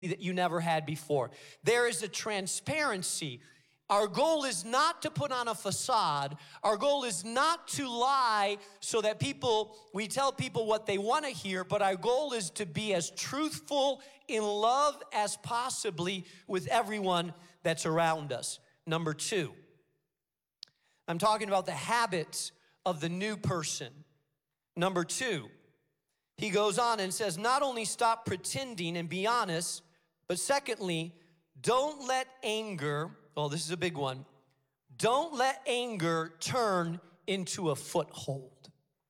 that you never had before. There is a transparency. Our goal is not to put on a facade. Our goal is not to lie so that we tell people what they want to hear, but our goal is to be as truthful in love as possibly with everyone that's around us. Number 2, I'm talking about the habits of the new person. Number 2, he goes on and says, not only stop pretending and be honest, but secondly, don't let anger, this is a big one, don't let anger turn into a foothold.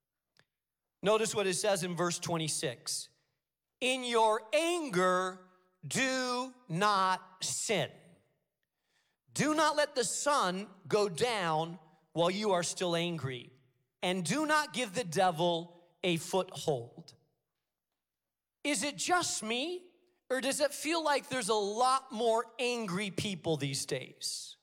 Notice what it says in verse 26. In your anger, do not sin. Do not let the sun go down while you are still angry, and do not give the devil a foothold. Is it just me? Or does it feel like there's a lot more angry people these days?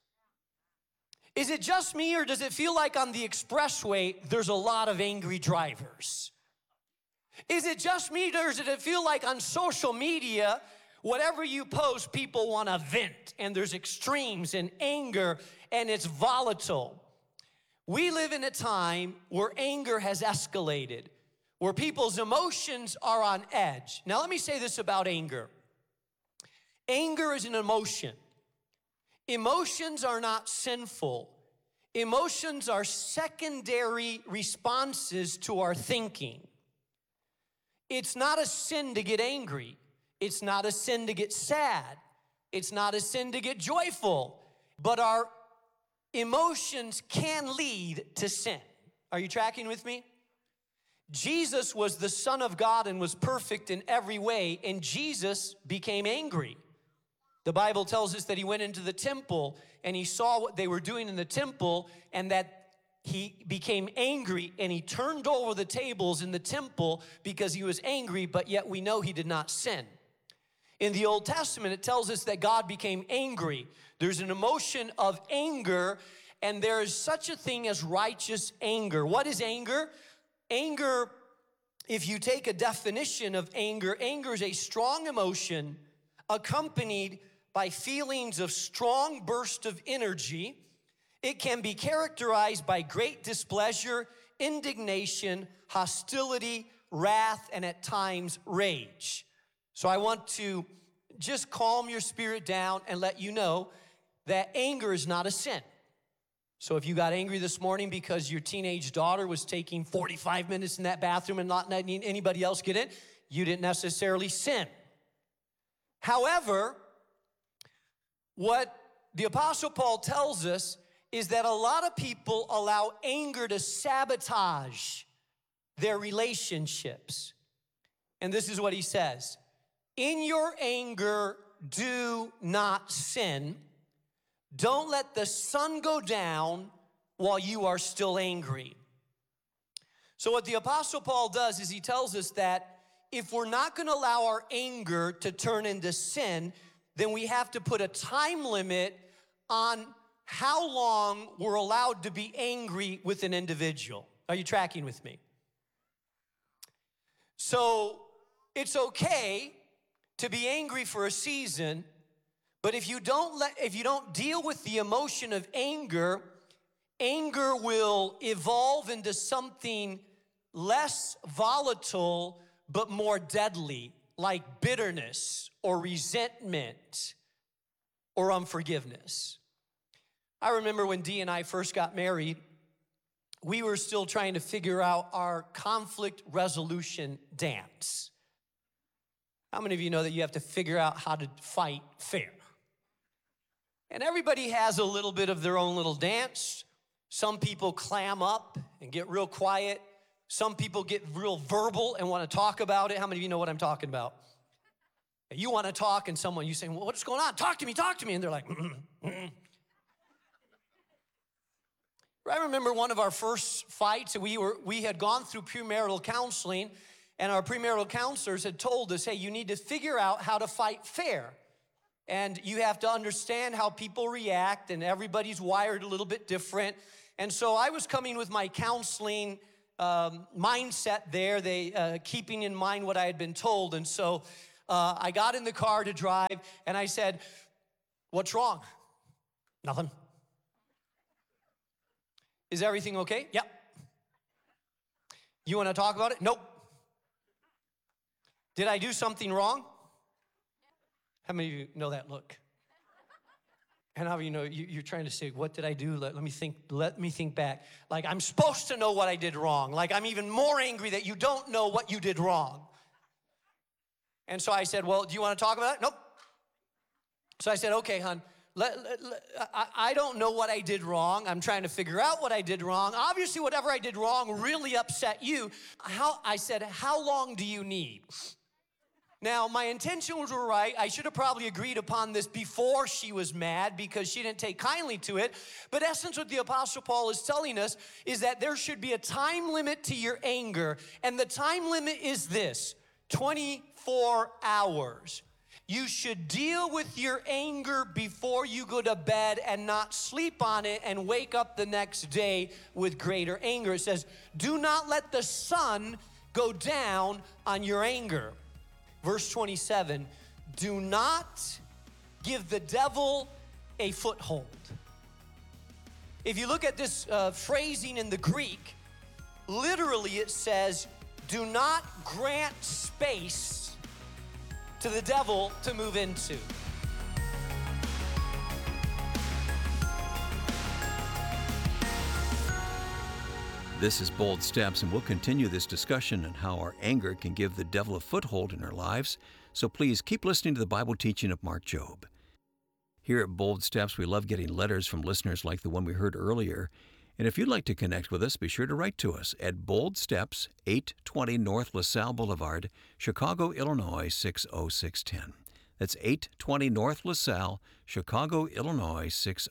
Is it just me, or does it feel like on the expressway there's a lot of angry drivers? Is it just me, or does it feel like on social media, whatever you post, people want to vent, and there's extremes and anger, and it's volatile? We live in a time where anger has escalated, where people's emotions are on edge. Now let me say this about anger. Anger is an emotion. Emotions are not sinful. Emotions are secondary responses to our thinking. It's not a sin to get angry. It's not a sin to get sad. It's not a sin to get joyful. But our emotions can lead to sin. Are you tracking with me? Jesus was the Son of God and was perfect in every way, and Jesus became angry. The Bible tells us that he went into the temple and he saw what they were doing in the temple, and that he became angry and he turned over the tables in the temple because he was angry, but yet we know he did not sin. In the Old Testament, it tells us that God became angry. There's an emotion of anger, and there is such a thing as righteous anger. What is anger? Anger, if you take a definition of anger, anger is a strong emotion accompanied by feelings of strong burst of energy. It can be characterized by great displeasure, indignation, hostility, wrath, and at times rage. So I want to just calm your spirit down and let you know that anger is not a sin. So if you got angry this morning because your teenage daughter was taking 45 minutes in that bathroom and not letting anybody else get in, you didn't necessarily sin. However, what the Apostle Paul tells us is that a lot of people allow anger to sabotage their relationships. And this is what he says. In your anger, do not sin. Don't let the sun go down while you are still angry. So what the Apostle Paul does is he tells us that if we're not going to allow our anger to turn into sin, then we have to put a time limit on how long we're allowed to be angry with an individual. Are you tracking with me? So it's okay to be angry for a season, but if you don't deal with the emotion of anger, anger will evolve into something less volatile but more deadly, like bitterness or resentment or unforgiveness. I remember when Dee and I first got married, we were still trying to figure out our conflict resolution dance. How many of you know that you have to figure out how to fight fair? And everybody has a little bit of their own little dance. Some people clam up and get real quiet. Some people get real verbal and want to talk about it. How many of you know what I'm talking about? You want to talk and you say, well, what's going on? Talk to me. And they're like, I remember one of our first fights, we had gone through premarital counseling, and our premarital counselors had told us, hey, you need to figure out how to fight fair. And you have to understand how people react, and everybody's wired a little bit different. And so I was coming with my counseling mindset there, keeping in mind what I had been told. And so I got in the car to drive, and I said, "What's wrong?" "Nothing." "Is everything okay?" "Yep." "You want to talk about it?" "Nope." "Did I do something wrong?" How many of you know that look? And how many of you know you're trying to say, "What did I do? Let me think back." Like I'm supposed to know what I did wrong. Like I'm even more angry that you don't know what you did wrong. And so I said, "Well, do you want to talk about it?" "Nope." So I said, "Okay, hon, I don't know what I did wrong. I'm trying to figure out what I did wrong. Obviously, whatever I did wrong really upset you. I said, how long do you need?" Now, my intentions were right. I should have probably agreed upon this before she was mad because she didn't take kindly to it. But essence, what the Apostle Paul is telling us is that there should be a time limit to your anger. And the time limit is this, 24 hours. You should deal with your anger before you go to bed and not sleep on it and wake up the next day with greater anger. It says, do not let the sun go down on your anger. Verse 27, do not give the devil a foothold. If you look at this phrasing in the Greek, literally it says, do not grant space to the devil to move into. This is Bold Steps, and we'll continue this discussion on how our anger can give the devil a foothold in our lives. So please keep listening to the Bible teaching of Mark Jobe. Here at Bold Steps, we love getting letters from listeners like the one we heard earlier. And if you'd like to connect with us, be sure to write to us at Bold Steps, 820 North LaSalle Boulevard, Chicago, Illinois, 60610. That's 820 North LaSalle, Chicago, Illinois,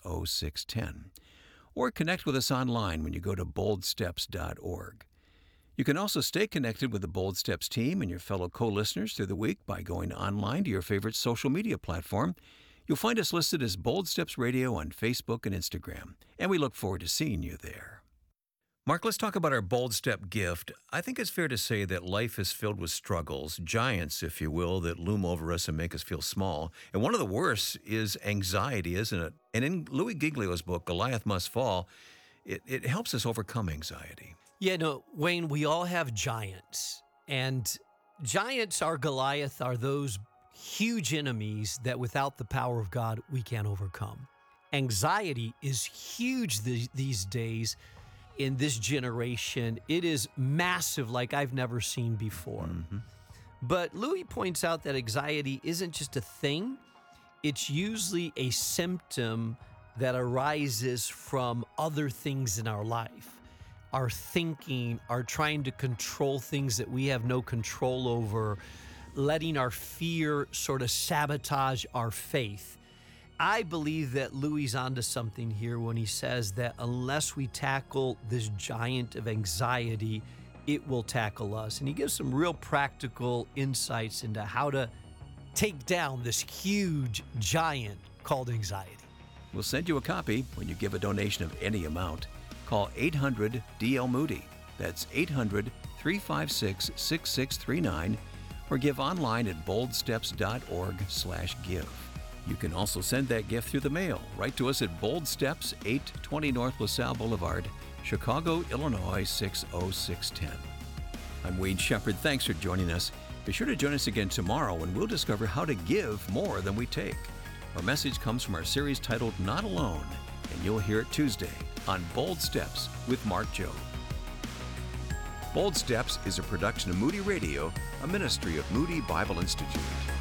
60610. Or connect with us online when you go to boldsteps.org. You can also stay connected with the Bold Steps team and your fellow co-listeners through the week by going online to your favorite social media platform. You'll find us listed as Bold Steps Radio on Facebook and Instagram, and we look forward to seeing you there. Mark, let's talk about our Bold Step gift. I think it's fair to say that life is filled with struggles, giants, if you will, that loom over us and make us feel small. And one of the worst is anxiety, isn't it? And in Louis Giglio's book, Goliath Must Fall, it helps us overcome anxiety. Yeah, no, Wayne, we all have giants. And giants are Goliath, are those huge enemies that without the power of God, we can't overcome. Anxiety is huge these days. In this generation, it is massive like I've never seen before. Mm-hmm. But Louis points out that anxiety isn't just a thing, it's usually a symptom that arises from other things in our life. Our thinking, our trying to control things that we have no control over, letting our fear sort of sabotage our faith. I believe that Louis is onto something here when he says that unless we tackle this giant of anxiety, it will tackle us. And he gives some real practical insights into how to take down this huge giant called anxiety. We'll send you a copy when you give a donation of any amount. Call 800-DL-MOODY. That's 800-356-6639, or give online at boldsteps.org/give. You can also send that gift through the mail. Write to us at Bold Steps, 820 North LaSalle Boulevard, Chicago, Illinois, 60610. I'm Wade Shepard. Thanks for joining us. Be sure to join us again tomorrow when we'll discover how to give more than we take. Our message comes from our series titled Not Alone, and you'll hear it Tuesday on Bold Steps with Mark Jobe. Bold Steps is a production of Moody Radio, a ministry of Moody Bible Institute.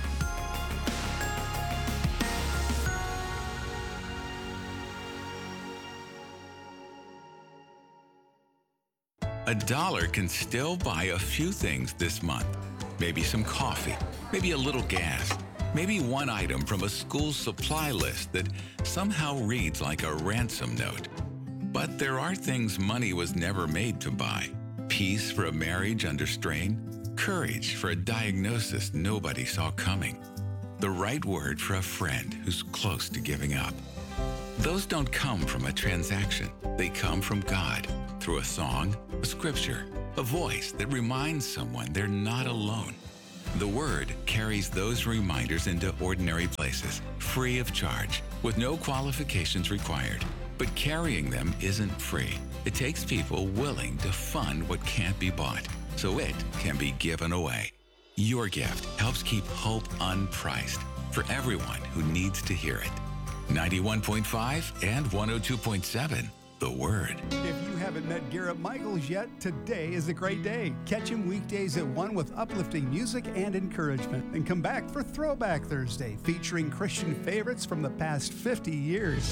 $1 can still buy a few things this month. Maybe some coffee, maybe a little gas, maybe one item from a school supply list that somehow reads like a ransom note. But there are things money was never made to buy. Peace for a marriage under strain, courage for a diagnosis nobody saw coming, the right word for a friend who's close to giving up. Those don't come from a transaction. They come from God through a song, a scripture, a voice that reminds someone they're not alone. The Word carries those reminders into ordinary places, free of charge, with no qualifications required. But carrying them isn't free. It takes people willing to fund what can't be bought, so it can be given away. Your gift helps keep hope unpriced for everyone who needs to hear it. 91.5 and 102.7, The Word. If you haven't met Garrett Michaels yet, today is a great day. Catch him weekdays at 1 with uplifting music and encouragement. And come back for Throwback Thursday, featuring Christian favorites from the past 50 years.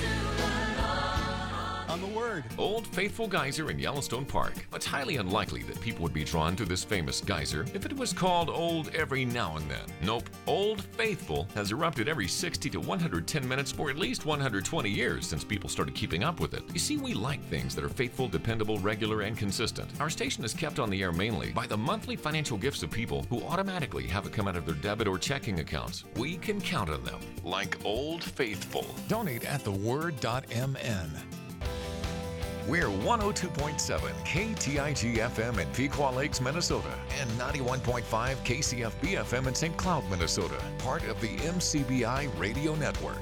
On The Word. Old Faithful Geyser in Yellowstone Park. It's highly unlikely that people would be drawn to this famous geyser if it was called Old every now and then. Nope, Old Faithful has erupted every 60 to 110 minutes for at least 120 years since people started keeping up with it. You see, we like things that are faithful, dependable, regular, and consistent. Our station is kept on the air mainly by the monthly financial gifts of people who automatically have it come out of their debit or checking accounts. We can count on them, like Old Faithful. Donate at theword.mn. We're 102.7 KTIG FM in Pequot Lakes, Minnesota, and 91.5 KCFB FM in St. Cloud, Minnesota, part of the MCBI Radio Network.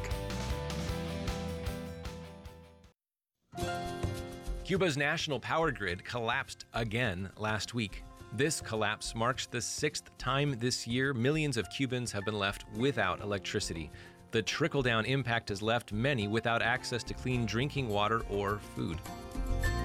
Cuba's national power grid collapsed again last week. This collapse marks the 6th time this year millions of Cubans have been left without electricity. The trickle-down impact has left many without access to clean drinking water or food.